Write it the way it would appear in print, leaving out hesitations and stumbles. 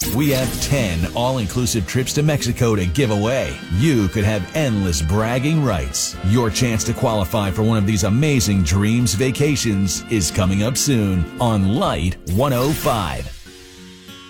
We have 10 all-inclusive trips to Mexico to give away. You could have endless bragging rights. Your chance to qualify for one of these amazing dreams vacations is coming up soon on Light 105.